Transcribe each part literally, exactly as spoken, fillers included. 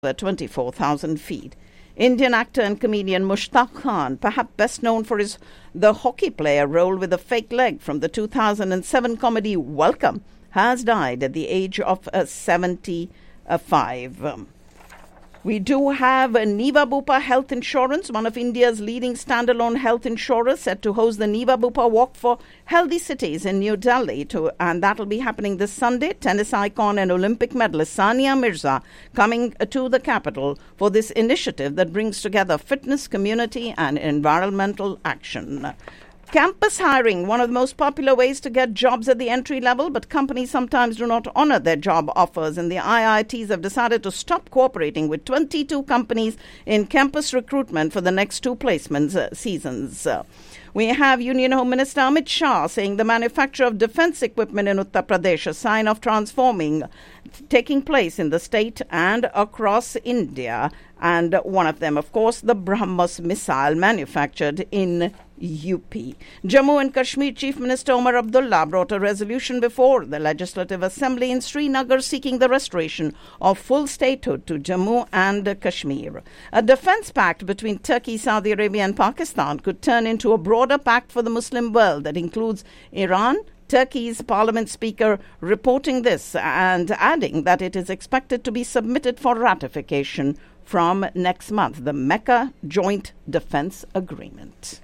at twenty-four thousand feet. Indian actor and comedian Mushtaq Khan, perhaps best known for his the hockey player role with a fake leg from the two thousand seven comedy Welcome, has died at the age of uh, seventy-five. Um, we do have uh, Niva Bupa Health Insurance, one of India's leading standalone health insurers, set to host the Niva Bupa Walk for Healthy Cities in New Delhi, to, and that will be happening this Sunday. Tennis icon and Olympic medalist Sania Mirza coming uh, to the capital for this initiative that brings together fitness, community and environmental action. Campus hiring, one of the most popular ways to get jobs at the entry level, but companies sometimes do not honor their job offers, and the I I Ts have decided to stop cooperating with twenty-two companies in campus recruitment for the next two placements uh, seasons. Uh, we have Union Home Minister Amit Shah saying the manufacture of defense equipment in Uttar Pradesh, a sign of transforming taking place in the state and across India. And one of them, of course, the BrahMos missile manufactured in U P. Jammu and Kashmir Chief Minister Omar Abdullah brought a resolution before the Legislative Assembly in Srinagar seeking the restoration of full statehood to Jammu and Kashmir. A defense pact between Turkey, Saudi Arabia and Pakistan could turn into a broader pact for the Muslim world that includes Iran. Turkey's parliament speaker reporting this and adding that it is expected to be submitted for ratification from next month, the Mecca Joint Defense Agreement.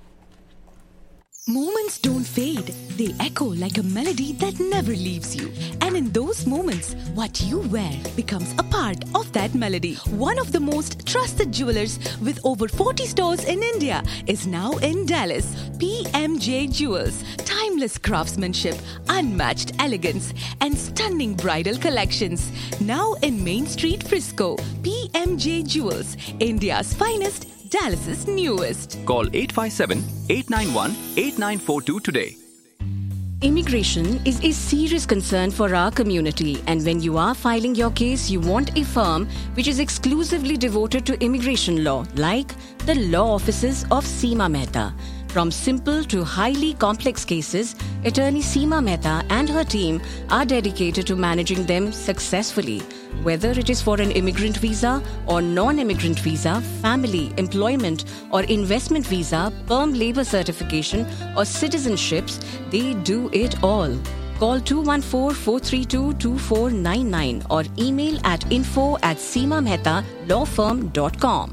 Moments don't fade. They echo like a melody that never leaves you. And in those moments, what you wear becomes a part of that melody. One of the most trusted jewelers with over forty stores in India is now in Dallas. P M J Jewels. Timeless craftsmanship, unmatched elegance, and stunning bridal collections. Now in Main Street, Frisco. P M J Jewels, India's finest, Dallas's newest. Call eight five seven, eight nine one, eight nine four two today. Immigration is a serious concern for our community, and when you are filing your case, you want a firm which is exclusively devoted to immigration law, like the law offices of Seema Mehta. From simple to highly complex cases, attorney Seema Mehta and her team are dedicated to managing them successfully. Whether it is for an immigrant visa or non-immigrant visa, family, employment or investment visa, perm labor certification or citizenships, they do it all. Call two one four, four three two, two four nine nine or email at info at seema mehta law firm dot com.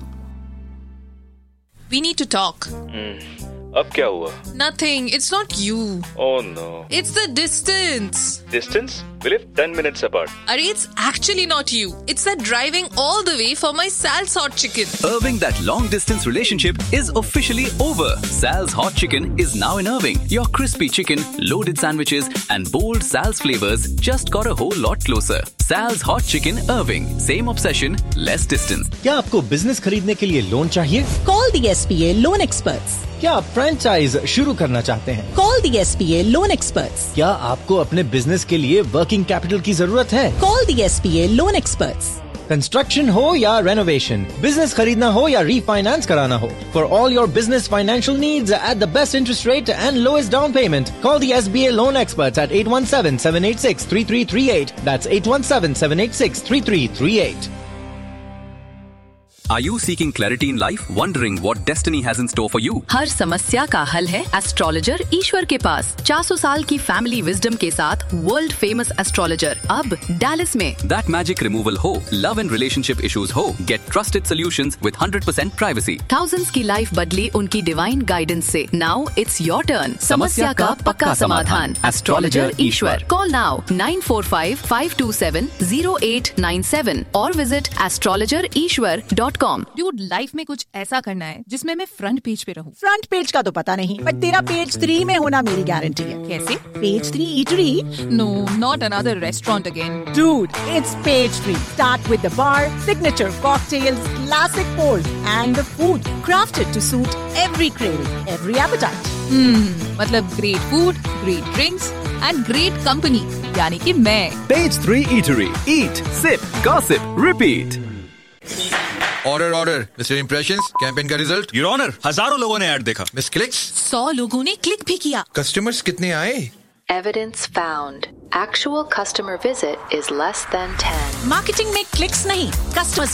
We need to talk. Mm. अब क्या हुआ? Nothing. It's not you. Oh no. It's the distance. Distance? We live ten minutes apart. Arey, it's actually not you. It's that driving all the way for my Sal's Hot Chicken. Irving, that long distance relationship is officially over. Sal's Hot Chicken is now in Irving. Your crispy chicken, loaded sandwiches and bold Sal's flavors just got a whole lot closer. Sal's Hot Chicken, Irving. Same obsession, less distance. क्या आपको business खरीदने के लिए loan चाहिए? Call the S B A Loan Experts. क्या आप franchise शुरू करना चाहते हैं? Call the S B A Loan Experts. क्या आपको अपने बिजनेस के लिए वर्किंग कैपिटल की जरूरत है? Call the S B A Loan Experts. Construction हो या रेनोवेशन, बिजनेस खरीदना हो या रीफाइनेंस कराना हो, for all your business financial needs at the best interest rate and lowest down payment, call the S B A Loan Experts at eight one seven, seven eight six, three three three eight. That's eight one seven, seven eight six, three three three eight. Are you seeking clarity in life? Wondering what destiny has in store for you? हर समस्या का हल है astrologer ईश्वर के पास. चार सौ साल की family wisdom के साथ वर्ल्ड फेमस एस्ट्रोलॉजर अब डैलस में. That magic removal हो, love and relationship issues हो, get trusted solutions with one hundred percent privacy. Thousands की लाइफ बदली उनकी डिवाइन गाइडेंस से. Now it's your turn. समस्या का पक्का समाधान. Astrologer Ishwar. Call now nine four five, five two seven, zero eight nine seven or visit astrologer ishwar dot com. Dude, life में कुछ ऐसा करना है जिसमें मैं फ्रंट पेज पे रहूं. फ्रंट पेज का तो पता नहीं, पर तेरा पेज थ्री में होना मेरी गारंटी है. कैसे? Page three eatery. No, not another restaurant again. Dude, it's page three. Start with the bar, signature cocktails, classic pours, and the food crafted to suit every craving, every appetite. Hmm, मतलब great food, great drinks, and great company. यानी कि मैं. Page three Eatery. Eat, sip, gossip, repeat. Order order mister impressions campaign का result. Your honour, हजारों लोगों ने add देखा. Miss clicks, सौ लोगों ने क्लिक भी किया. कस्टमर्स कितने आए? Evidence found. Actual customer visit is less than ten. Marketing में क्लिक्स नहीं, कस्टमर्स